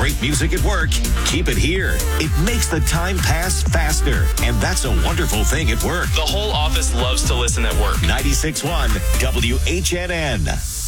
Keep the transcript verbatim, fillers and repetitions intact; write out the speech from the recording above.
great music at work? Keep it here. It makes the time pass faster, and that's a wonderful thing at work. The whole office loves to listen at work. ninety-six point one W H N N.